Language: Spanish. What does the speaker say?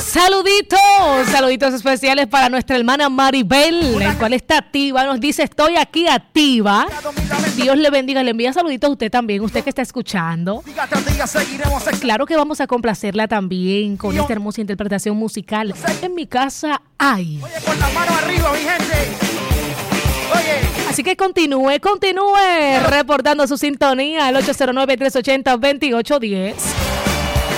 Saluditos especiales para nuestra hermana Maribel, el cual está activa, nos dice estoy aquí activa. Dios le bendiga, le envía saluditos a usted también, usted que está escuchando. Claro que vamos a complacerla también con esta hermosa interpretación musical. En mi casa hay. Oye, con la mano arriba, mi gente. Oye. Así que continúe reportando su sintonía al 809-380-2810.